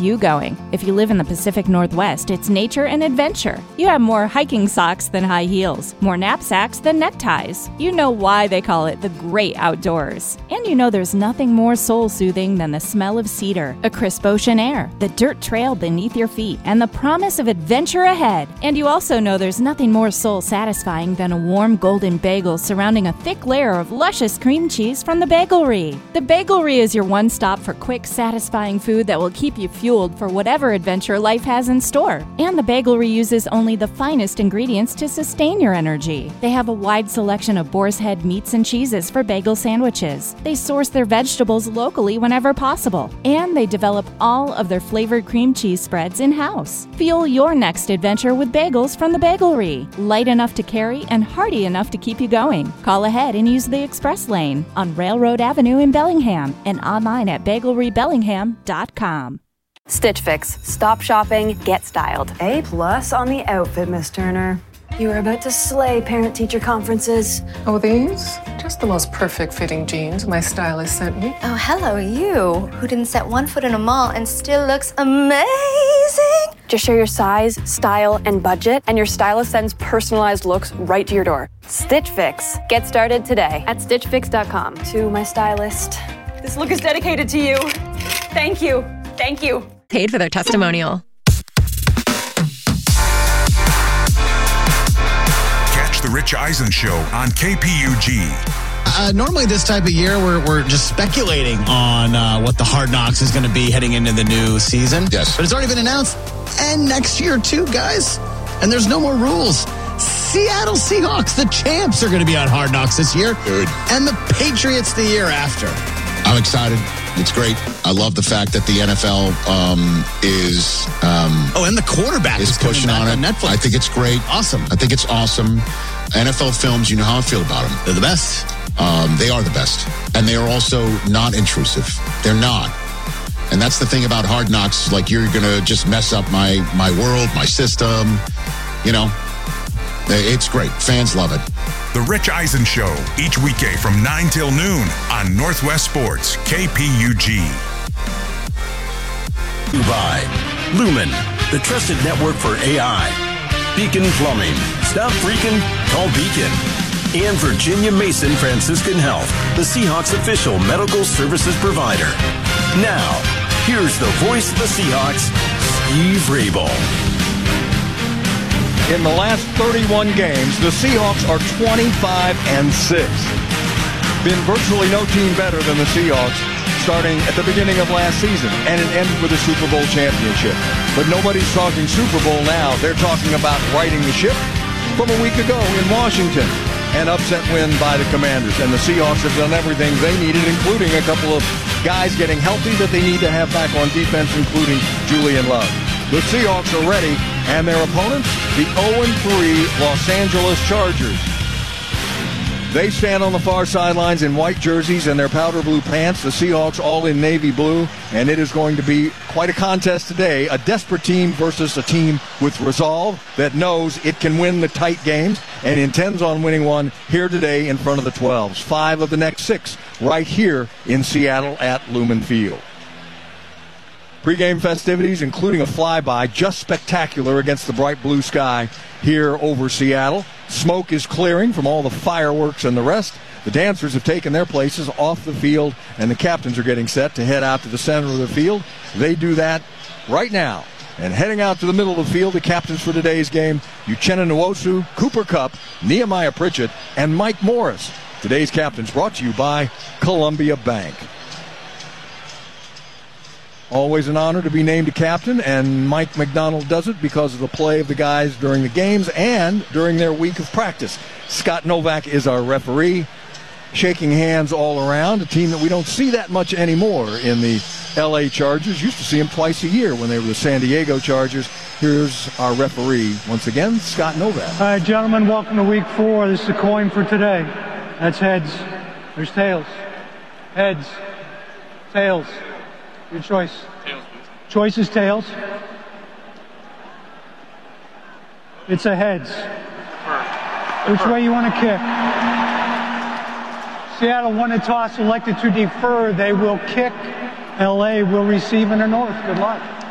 you going. If you live in the Pacific Northwest, it's nature and adventure. You have more hiking socks than high heels, more knapsacks than neckties. You know why they call it the great outdoors. And you know there's nothing more soul-soothing than the smell of cedar, a crisp ocean air, the dirt trail beneath your feet, and the promise of adventure ahead. And you also know there's nothing more soul-satisfying than a warm golden bagel surrounding a thick layer of luscious cream cheese from the Bagelry. The Bagelry is your one stop for quick, satisfying food that will keep you fueled for whatever adventure life has in store. And the Bagelry uses only the finest ingredients to sustain your energy. They have a wide selection of boar's head meats and cheeses for bagel sandwiches. They source their vegetables locally whenever possible. And they develop all of their flavored cream cheese spreads in-house. Fuel your next adventure with bagels from the Bagelry. Light enough to carry and hearty enough to keep you going. Call ahead and use the express lane on Railroad Avenue in Bellingham and online at bagelrybellingham.com. Stitch Fix. Stop shopping, get styled. A+ on the outfit, Miss Turner. You are about to slay parent-teacher conferences. Oh, these? Just the most perfect fitting jeans my stylist sent me. Oh, hello, you, who didn't set one foot in a mall and still looks amazing. Just share your size, style, and budget, and your stylist sends personalized looks right to your door. Stitch Fix. Get started today at stitchfix.com. To my stylist. This look is dedicated to you. Thank you. Thank you. Paid for their testimonial. Catch The Rich Eisen Show on KPUG. Normally this type of year, we're just speculating on what the Hard Knocks is going to be heading into the new season. Yes. But it's already been announced. And next year, too, guys. And there's no more rules. Seattle Seahawks, the champs, are going to be on Hard Knocks this year. Good. And the Patriots the year after. I'm excited. It's great. I love the fact that the NFL is... and the quarterback is pushing on Netflix. Netflix. I think it's great. Awesome. I think it's awesome. NFL films, you know how I feel about them. They're the best. They are the best. And they are also not intrusive. They're not. And that's the thing about Hard Knocks. Like, you're going to just mess up my world, my system. You know, it's great. Fans love it. The Rich Eisen Show, each weekday from 9 till noon on Northwest Sports, KPUG. By Lumen, the trusted network for AI. Beacon Plumbing. Stop freaking, call Beacon. And Virginia Mason Franciscan Health, the Seahawks official medical services provider. Now, here's the voice of the Seahawks, Steve Raible. In the last 31 games, the Seahawks are 25-6. Been virtually no team better than the Seahawks starting at the beginning of last season, and it ended with a Super Bowl championship. But nobody's talking Super Bowl now. They're talking about righting the ship from a week ago in Washington. An upset win by the Commanders, and the Seahawks have done everything they needed, including a couple of guys getting healthy that they need to have back on defense, including Julian Love. The Seahawks are ready, and their opponents, the 0-3 Los Angeles Chargers. They stand on the far sidelines in white jerseys and their powder blue pants. The Seahawks all in navy blue, and it is going to be quite a contest today. A desperate team versus a team with resolve that knows it can win the tight games and intends on winning one here today in front of the 12s. 5 of the next 6 right here in Seattle at Lumen Field. Pre-game festivities, including a flyby, just spectacular against the bright blue sky here over Seattle. Smoke is clearing from all the fireworks and the rest. The dancers have taken their places off the field, and the captains are getting set to head out to the center of the field. They do that right now. And heading out to the middle of the field, the captains for today's game, Uchenna Nwosu, Cooper Kupp, Nehemiah Pritchett, and Mike Morris. Today's captains brought to you by Columbia Bank. Always an honor to be named a captain, and Mike McDonald does it because of the play of the guys during the games and during their week of practice. Scott Novak is our referee, shaking hands all around, a team that we don't see that much anymore in the L.A. Chargers. Used to see them twice a year when they were the San Diego Chargers. Here's our referee once again, Scott Novak. All right, gentlemen, welcome to week 4. This is the coin for today. That's heads. There's tails. Heads. Tails. Your choice. Tails, please. Choice is tails. It's a heads. Which way you want to kick? Seattle won a toss, elected to defer. They will kick. LA will receive in the north. Good luck.